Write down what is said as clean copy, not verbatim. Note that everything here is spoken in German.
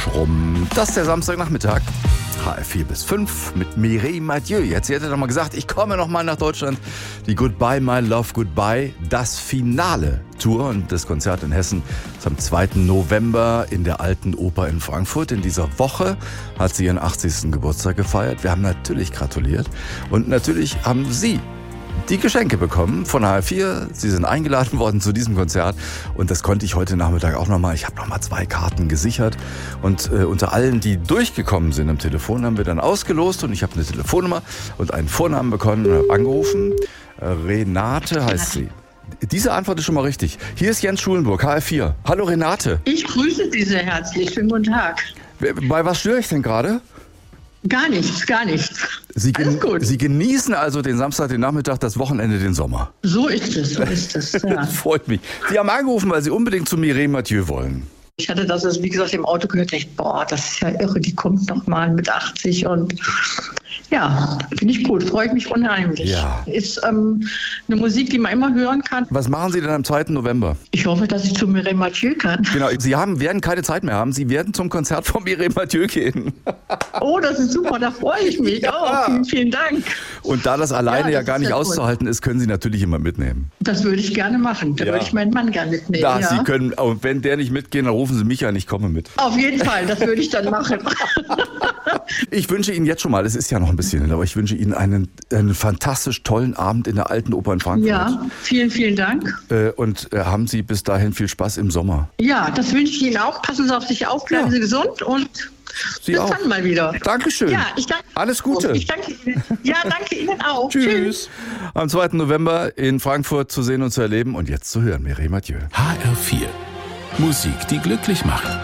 rum. Das ist der Samstagnachmittag. HR4 bis 5 mit Mireille Mathieu. Jetzt hätte er doch mal gesagt, ich komme noch mal nach Deutschland. Die Goodbye, My Love, Goodbye, das Finale Tour und das Konzert in Hessen ist am 2. November in der Alten Oper in Frankfurt. In dieser Woche hat sie ihren 80. Geburtstag gefeiert. Wir haben natürlich gratuliert und natürlich haben Sie die Geschenke bekommen von HR4. Sie sind eingeladen worden zu diesem Konzert und das konnte ich heute Nachmittag auch nochmal. Ich habe nochmal 2 Karten gesichert und unter allen, die durchgekommen sind am Telefon, haben wir dann ausgelost und ich habe eine Telefonnummer und einen Vornamen bekommen und habe angerufen. Renate heißt sie. Diese Antwort ist schon mal richtig. Hier ist Jens Schulenburg, HR4. Hallo Renate. Ich grüße Sie sehr herzlich. Schönen guten Tag. Bei was störe ich denn gerade? Gar nichts. Alles gut. Sie genießen also den Samstag, den Nachmittag, das Wochenende, den Sommer. So ist es. Ja. Das freut mich. Sie haben angerufen, weil Sie unbedingt zu Mireille Mathieu wollen. Ich hatte das, wie gesagt, im Auto gehört. Ich dachte, das ist ja irre, die kommt noch mal mit 80 und ja, finde ich gut, freue ich mich unheimlich. Ja. Ist eine Musik, die man immer hören kann. Was machen Sie denn am 2. November? Ich hoffe, dass ich zu Mireille Mathieu kann. Genau, Sie werden keine Zeit mehr haben. Sie werden zum Konzert von Mireille Mathieu gehen. Oh, das ist super, da freue ich mich. Ja. Oh, vielen Dank. Und da das alleine ja das gar ist nicht ja cool. auszuhalten ist, können Sie natürlich immer mitnehmen. Das würde ich gerne machen. Da würde ich meinen Mann gerne mitnehmen. Ja, Ja. Sie können, und wenn der nicht mitgeht, dann rufen Sie mich an, ich komme mit. Auf jeden Fall, das würde ich dann machen. Ich wünsche Ihnen jetzt schon mal, es ist ja noch ein bisschen hin, aber ich wünsche Ihnen einen fantastisch tollen Abend in der Alten Oper in Frankfurt. Ja, vielen Dank. Und haben Sie bis dahin viel Spaß im Sommer. Ja, das wünsche ich Ihnen auch. Passen Sie auf sich auf, bleiben Sie gesund und Sie bis auch. dann mal wieder. Dankeschön. Ja, ich danke Alles Gute. Ich danke Ihnen. Ja, danke Ihnen auch. Tschüss. Am 2. November in Frankfurt zu sehen und zu erleben und jetzt zu hören. Mireille Mathieu. HR4. Musik, die glücklich macht.